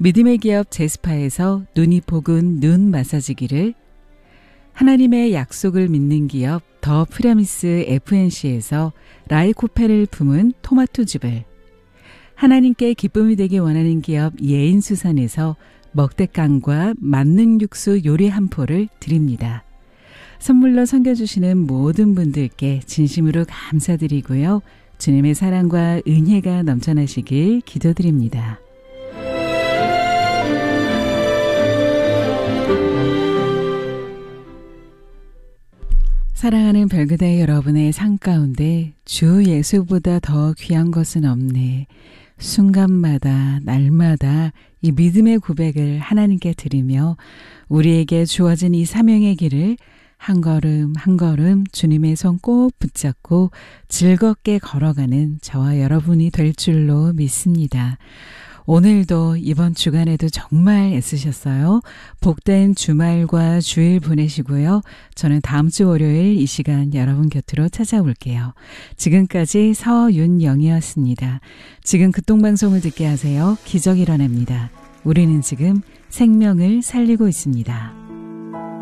믿음의 기업 제스파에서 눈이 복은 눈 마사지기를, 하나님의 약속을 믿는 기업 더 프라미스 FNC에서 라이코페를 품은 토마토즙을, 하나님께 기쁨이 되기 원하는 기업 예인수산에서 먹대깡과 만능 육수 요리 한 포를 드립니다. 선물로 섬겨주시는 모든 분들께 진심으로 감사드리고요. 주님의 사랑과 은혜가 넘쳐나시길 기도드립니다. 사랑하는 별그대 여러분의 삶 가운데 주 예수보다 더 귀한 것은 없네. 순간마다 날마다 이 믿음의 고백을 하나님께 드리며 우리에게 주어진 이 사명의 길을 한 걸음 한 걸음 주님의 손 꼭 붙잡고 즐겁게 걸어가는 저와 여러분이 될 줄로 믿습니다. 오늘도 이번 주간에도 정말 애쓰셨어요. 복된 주말과 주일 보내시고요. 저는 다음 주 월요일 이 시간 여러분 곁으로 찾아올게요. 지금까지 서윤영이었습니다. 지금 극동방송을 듣게 하세요. 기적이 일어납니다. 우리는 지금 생명을 살리고 있습니다.